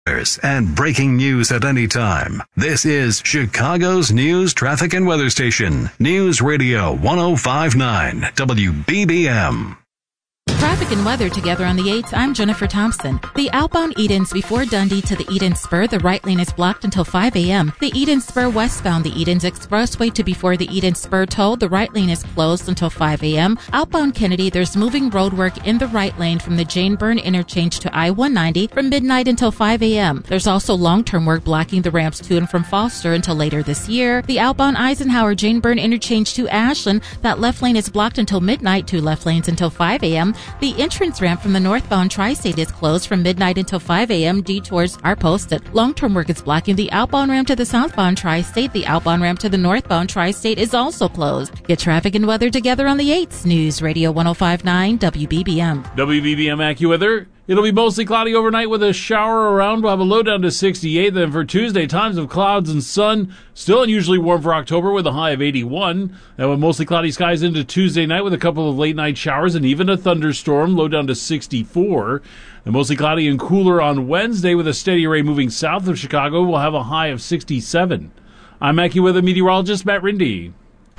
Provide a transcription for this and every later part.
And breaking news at any time. This is Chicago's news, traffic, and weather station. News Radio 105.9 WBBM. Traffic and weather together on the 8th. I'm Jennifer Thompson. The outbound Edens before Dundee to the Eden Spur, the right lane is blocked until 5 a.m. The Eden Spur westbound the Edens Expressway to before the Eden Spur toll, the right lane is closed until 5 a.m. Outbound Kennedy, there's moving road work in the right lane from the Jane Byrne interchange to I-190 from midnight until 5 a.m. There's also long-term work blocking the ramps to and from Foster until later this year. The outbound Eisenhower Jane Byrne interchange to Ashland, that left lane is blocked until midnight, 2 left lanes until 5 a.m. The entrance ramp from the northbound Tri-State is closed from midnight until 5 a.m. Detours are posted. Long-term work is blocking the outbound ramp to the southbound Tri-State. The outbound ramp to the northbound Tri-State is also closed. Get traffic and weather together on the 8th. News Radio 105.9 WBBM. WBBM AccuWeather. It'll be mostly cloudy overnight with a shower around. We'll have a low down to 68. Then for Tuesday, times of clouds and sun. Still unusually warm for October with a high of 81. And with mostly cloudy skies into Tuesday night with a couple of late night showers and even a thunderstorm. Low down to 64. And mostly cloudy and cooler on Wednesday with a steady array moving south of Chicago. We'll have a high of 67. I'm AccuWeather meteorologist Matt Rindy.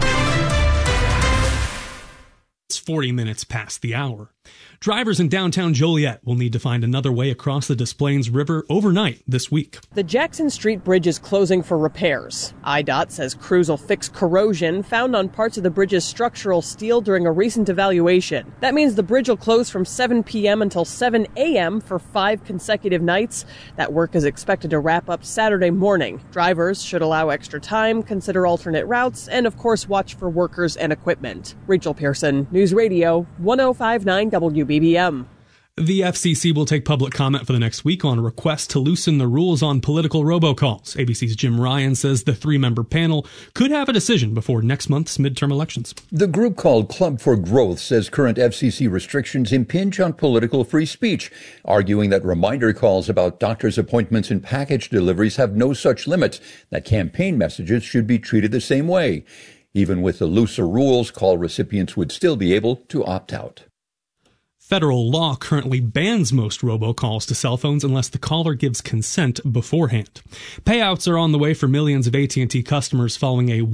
It's 40 minutes past the hour. Drivers in downtown Joliet will need to find another way across the Des Plaines River overnight this week. The Jackson Street Bridge is closing for repairs. IDOT says crews will fix corrosion found on parts of the bridge's structural steel during a recent evaluation. That means the bridge will close from 7 p.m. until 7 a.m. for 5 consecutive nights. That work is expected to wrap up Saturday morning. Drivers should allow extra time, consider alternate routes, and of course watch for workers and equipment. Rachel Pearson, News Radio 105.9 WBBM. The FCC will take public comment for the next week on a request to loosen the rules on political robocalls. ABC's Jim Ryan says the 3-member panel could have a decision before next month's midterm elections. The group called Club for Growth says current FCC restrictions impinge on political free speech, arguing that reminder calls about doctor's appointments and package deliveries have no such limits, that campaign messages should be treated the same way. Even with the looser rules, call recipients would still be able to opt out. Federal law currently bans most robocalls to cell phones unless the caller gives consent beforehand. Payouts are on the way for millions of AT&T customers following a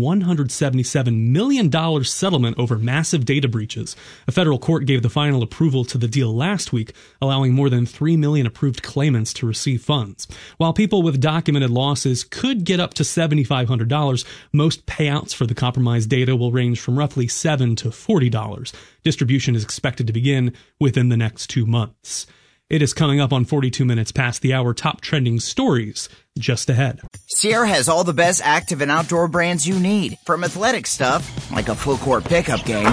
$177 million settlement over massive data breaches. A federal court gave the final approval to the deal last week, allowing more than 3 million approved claimants to receive funds. While people with documented losses could get up to $7,500, most payouts for the compromised data will range from roughly $7 to $40. Distribution is expected to begin within the next 2 months. It is coming up on 42 minutes past the hour. Top trending stories just ahead. Sierra has all the best active and outdoor brands you need. From athletic stuff, like a full court pickup game,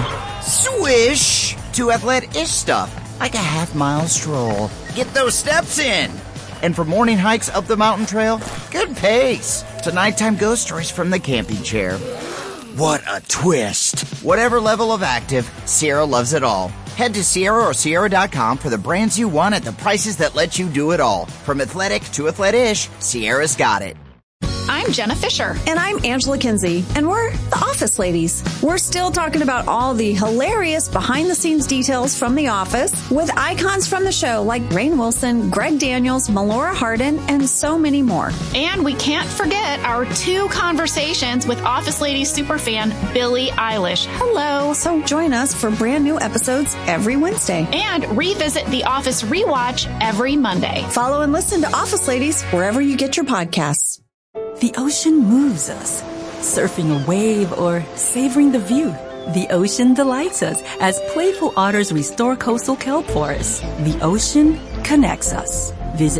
swish, to athlete-ish stuff, like a half-mile stroll. Get those steps in. And for morning hikes up the mountain trail, good pace. To nighttime ghost stories from the camping chair. What a twist. Whatever level of active, Sierra loves it all. Head to Sierra or Sierra.com for the brands you want at the prices that let you do it all. From athletic to athlete-ish, Sierra's got it. I'm Jenna Fisher. And I'm Angela Kinsey. And we're the Office Ladies. We're still talking about all the hilarious behind-the-scenes details from The Office with icons from the show like Rainn Wilson, Greg Daniels, Melora Hardin, and so many more. And we can't forget our 2 conversations with Office Ladies superfan Billie Eilish. Hello. So join us for brand new episodes every Wednesday. And revisit The Office Rewatch every Monday. Follow and listen to Office Ladies wherever you get your podcasts. The ocean moves us, surfing a wave or savoring the view. The ocean delights us as playful otters restore coastal kelp forests. The ocean connects us. Visit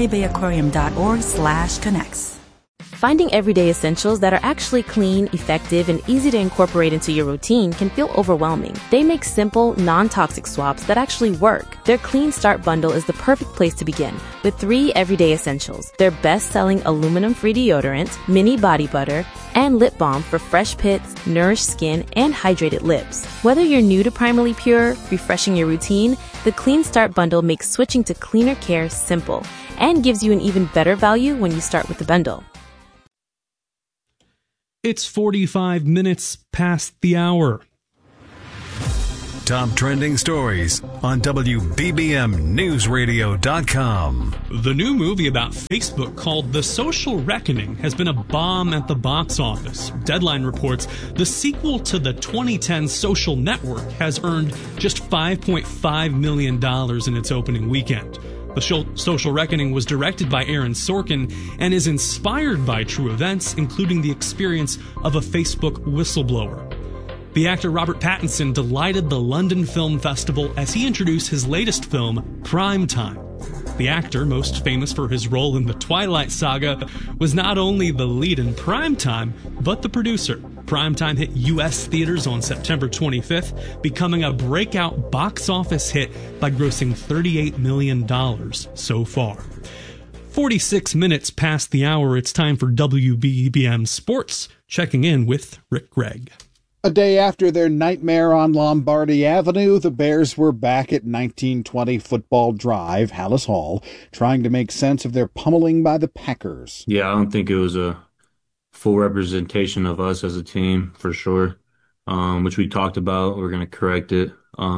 MontereyBayAquarium.org/connects. Finding everyday essentials that are actually clean, effective, and easy to incorporate into your routine can feel overwhelming. They make simple, non-toxic swaps that actually work. Their Clean Start bundle is the perfect place to begin, with 3 everyday essentials. Their best-selling aluminum-free deodorant, mini body butter, and lip balm for fresh pits, nourished skin, and hydrated lips. Whether you're new to Primarily Pure, refreshing your routine, the Clean Start bundle makes switching to cleaner care simple and gives you an even better value when you start with the bundle. It's 45 minutes past the hour. top trending stories on WBBMNewsRadio.com. The new movie about Facebook called The Social Reckoning has been a bomb at the box office. Deadline reports the sequel to the 2010 Social Network has earned just $5.5 million in its opening weekend. The Social Reckoning was directed by Aaron Sorkin and is inspired by true events, including the experience of a Facebook whistleblower. The actor Robert Pattinson delighted the London Film Festival as he introduced his latest film, Prime Time. The actor, most famous for his role in the Twilight Saga, was not only the lead in Prime Time, but the producer. Prime Time hit U.S. theaters on September 25th, becoming a breakout box office hit by grossing $38 million so far. 46 minutes past the hour, it's time for WBBM Sports. Checking in with Rick Gregg. A day after their nightmare on Lombardi Avenue, the Bears were back at 1920 Football Drive, Hallis Hall, trying to make sense of their pummeling by the Packers. Yeah, I don't think it was a full representation of us as a team, for sure, which we talked about. We're going to correct it.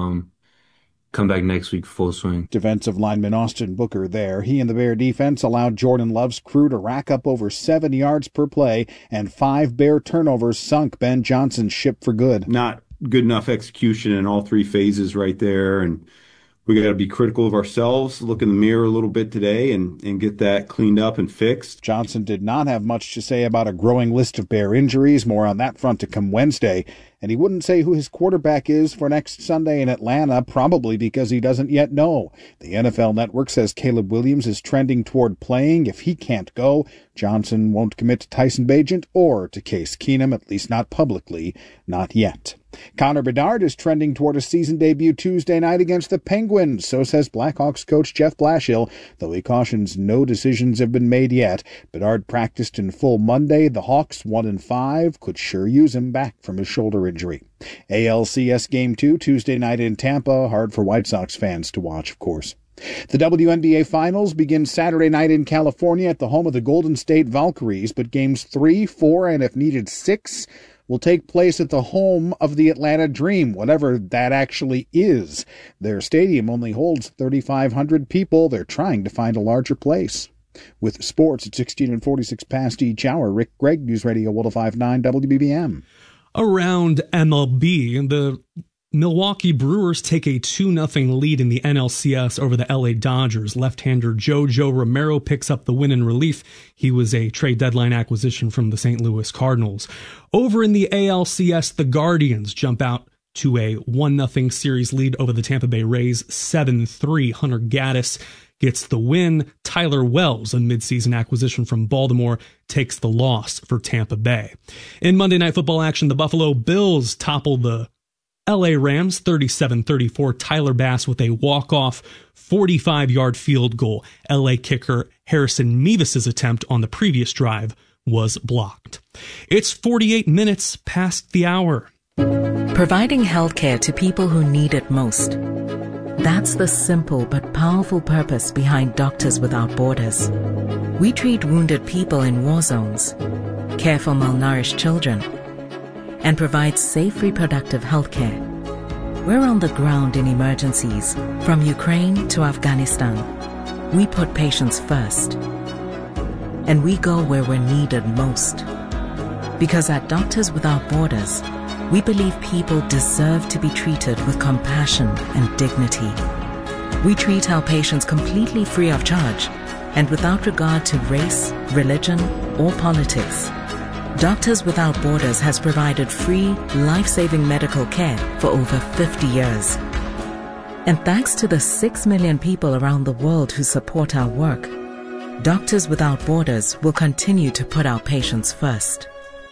Come back next week full swing. Defensive lineman Austin Booker there. He and the Bear defense allowed Jordan Love's crew to rack up over 7 yards per play, and 5 Bear turnovers sunk Ben Johnson's ship for good. Not good enough execution in all 3 phases right there, and we got to be critical of ourselves, look in the mirror a little bit today and get that cleaned up and fixed. Johnson did not have much to say about a growing list of Bear injuries. More on that front to come Wednesday. And he wouldn't say who his quarterback is for next Sunday in Atlanta, probably because he doesn't yet know. The NFL Network says Caleb Williams is trending toward playing. If he can't go, Johnson won't commit to Tyson Bagent or to Case Keenum, at least not publicly, not yet. Connor Bedard is trending toward a season debut Tuesday night against the Penguins, so says Blackhawks coach Jeff Blashill, though he cautions no decisions have been made yet. Bedard practiced in full Monday. The Hawks, 1-5, could sure use him back from his shoulder injury. ALCS Game 2 Tuesday night in Tampa, hard for White Sox fans to watch, of course. The WNBA Finals begin Saturday night in California at the home of the Golden State Valkyries, but games 3, 4, and if needed 6 will take place at the home of the Atlanta Dream, whatever that actually is. Their stadium only holds 3,500 people. They're trying to find a larger place. With sports at 16 and 46 past each hour, Rick Gregg, News Radio 105.9 WBBM. Around MLB, the Milwaukee Brewers take a 2-0 lead in the NLCS over the LA Dodgers. Left-hander Jojo Romero picks up the win in relief. He was a trade deadline acquisition from the St. Louis Cardinals. Over in the ALCS, the Guardians jump out to a 1-0 series lead over the Tampa Bay Rays, 7-3. Hunter Gaddis gets the win. Tyler Wells, a midseason acquisition from Baltimore, takes the loss for Tampa Bay. In Monday Night Football action, the Buffalo Bills topple the LA Rams 37-34. Tyler Bass with a walk-off 45-yard field goal. LA kicker Harrison Mevis' attempt on the previous drive was blocked. It's 48 minutes past the hour. Providing healthcare to people who need it most. That's the simple but powerful purpose behind Doctors Without Borders. We treat wounded people in war zones, care for malnourished children, and provide safe reproductive health care. We're on the ground in emergencies, from Ukraine to Afghanistan. We put patients first. And we go where we're needed most. Because at Doctors Without Borders, we believe people deserve to be treated with compassion and dignity. We treat our patients completely free of charge and without regard to race, religion, or politics. Doctors Without Borders has provided free, life-saving medical care for over 50 years. And thanks to the 6 million people around the world who support our work, Doctors Without Borders will continue to put our patients first.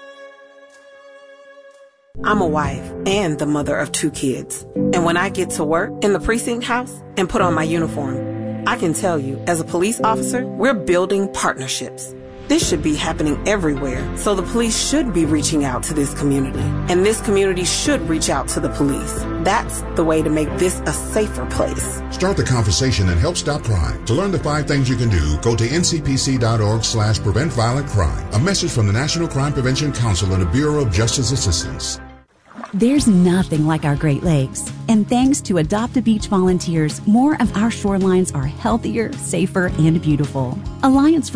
I'm a wife and the mother of 2 kids. And when I get to work in the precinct house and put on my uniform, I can tell you, as a police officer, we're building partnerships. This should be happening everywhere, so the police should be reaching out to this community, and this community should reach out to the police. That's the way to make this a safer place. Start the conversation and help stop crime. To learn the 5 things you can do, go to ncpc.org/prevent violent crime. A message from the National Crime Prevention Council and the Bureau of Justice Assistance. There's nothing like our Great Lakes. And thanks to Adopt a Beach volunteers, more of our shorelines are healthier, safer, and beautiful. Alliance for